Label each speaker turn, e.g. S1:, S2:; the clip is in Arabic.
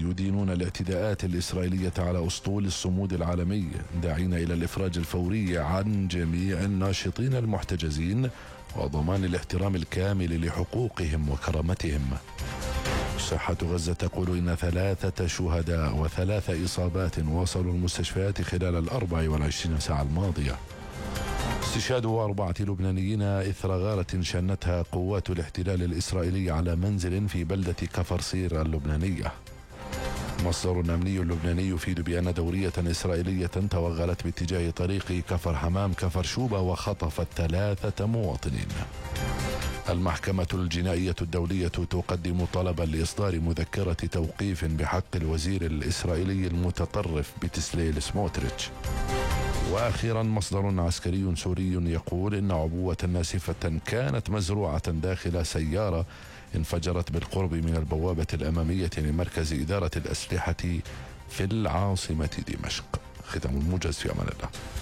S1: يدينون الاعتداءات الإسرائيلية على أسطول الصمود العالمي، داعين إلى الإفراج الفوري عن جميع الناشطين المحتجزين وضمان الاحترام الكامل لحقوقهم وكرامتهم. صحة غزة تقول إن 3 شهداء و3 إصابات وصلوا المستشفيات خلال 24 ساعة الماضية. استشهاد 4 لبنانيين إثر غارة شنتها قوات الاحتلال الإسرائيلي على منزل في بلدة كفر صير اللبنانية. مصدر أمني لبناني يفيد بأن دورية إسرائيلية توغلت باتجاه طريق كفر حمام كفر شوبة وخطفت 3 مواطنين. المحكمة الجنائية الدولية تقدم طلبا لإصدار مذكرة توقيف بحق الوزير الإسرائيلي المتطرف بتسليل سموتريتش. وأخيرا مصدر عسكري سوري يقول إن عبوة ناسفة كانت مزروعة داخل سيارة انفجرت بالقرب من البوابة الأمامية لمركز إدارة الأسلحة في العاصمة دمشق. ختام الموجز، في أمان الله.